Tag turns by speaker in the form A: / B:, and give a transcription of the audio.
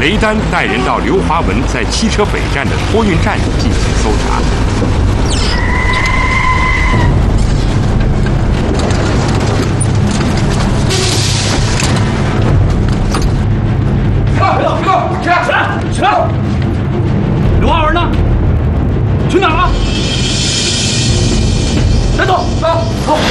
A: 雷丹带人到刘华文在汽车北站的托运站进行搜查。
B: 起来！刘华文呢？去哪儿了？带走！走！